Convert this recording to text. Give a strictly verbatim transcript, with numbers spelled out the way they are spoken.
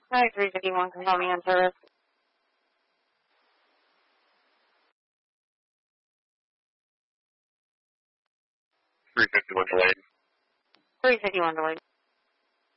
Hi, three fifty-one, can you help me on service? three fifty-one delayed. three fifty-one delayed.